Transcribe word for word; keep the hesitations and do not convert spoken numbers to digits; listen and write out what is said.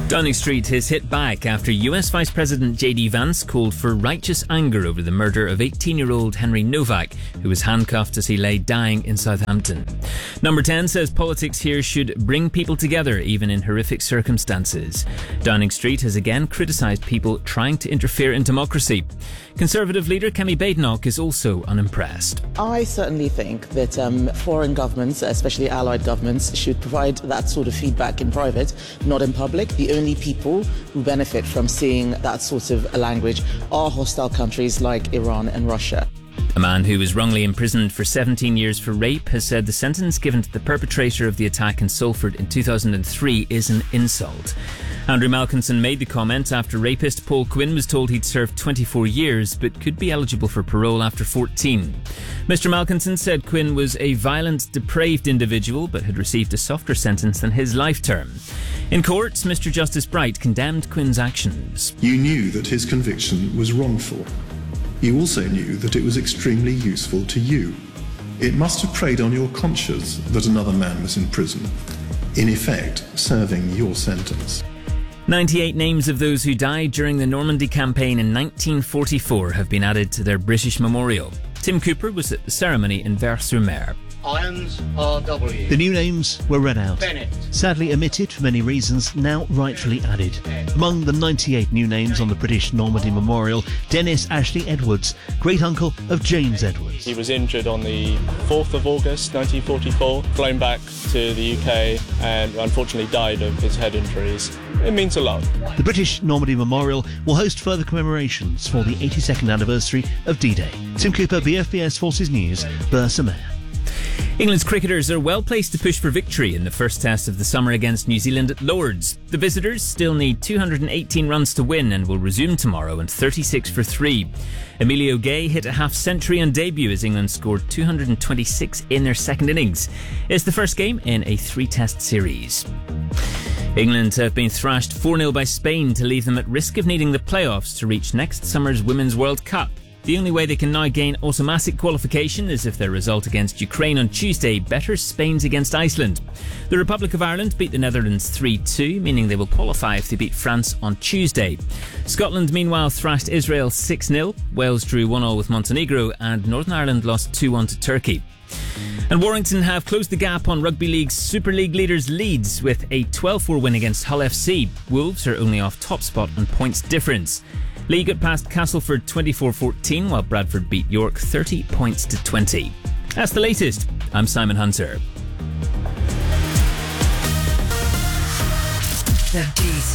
Downing Street has hit back after U S Vice President J D Vance called for righteous anger over the murder of eighteen-year-old Henry Novak, who was handcuffed as he lay dying in Southampton. Number ten says politics here should bring people together, even in horrific circumstances. Downing Street has again criticised people trying to interfere in democracy. Conservative leader Kemi Badenoch is also unimpressed. I certainly think that um, foreign governments, especially allied governments, should provide that sort of feedback in private, not in public. The only people who benefit from seeing that sort of language are hostile countries like Iran and Russia. A man who was wrongly imprisoned for seventeen years for rape has said the sentence given to the perpetrator of the attack in Salford in two thousand three is an insult. Andrew Malkinson made the comment after rapist Paul Quinn was told he'd served twenty-four years but could be eligible for parole after fourteen. Mister Malkinson said Quinn was a violent, depraved individual but had received a softer sentence than his life term. In court, Mister Justice Bright condemned Quinn's actions. You knew that his conviction was wrongful. You also knew that it was extremely useful to you. It must have preyed on your conscience that another man was in prison, in effect serving your sentence. ninety-eight names of those who died during the Normandy campaign in nineteen forty-four have been added to their British memorial. Tim Cooper was at the ceremony in Vers-sur-Mer. Irons R W. The new names were read out. Bennett. Sadly omitted for many reasons, now rightfully added. Among the ninety-eight new names on the British Normandy Memorial, Dennis Ashley Edwards, great-uncle of James Edwards. He was injured on the fourth of August nineteen forty-four, flown back to the U K and unfortunately died of his head injuries. It means a lot. The British Normandy Memorial will host further commemorations for the eighty-second anniversary of D-Day. Tim Cooper, B F B S Forces News, Vers-sur-Mer. England's cricketers are well placed to push for victory in the first test of the summer against New Zealand at Lords. The visitors still need two hundred eighteen runs to win and will resume tomorrow on thirty-six for three. Emilio Gay hit a half-century on debut as England scored two hundred twenty-six in their second innings. It's the first game in a three-test series. England have been thrashed four nil by Spain to leave them at risk of needing the playoffs to reach next summer's Women's World Cup. The only way they can now gain automatic qualification is if their result against Ukraine on Tuesday betters Spain's against Iceland. The Republic of Ireland beat the Netherlands three two, meaning they will qualify if they beat France on Tuesday. Scotland, meanwhile, thrashed Israel six nil, Wales drew one all with Montenegro, and Northern Ireland lost two one to Turkey. And Warrington have closed the gap on Rugby League's Super League leaders Leeds with a twelve four win against Hull F C. Wolves are only off top spot on points difference. Leigh got past Castleford twenty-four fourteen, while Bradford beat York thirty points to twenty. That's the latest. I'm Simon Hunter. The Beat.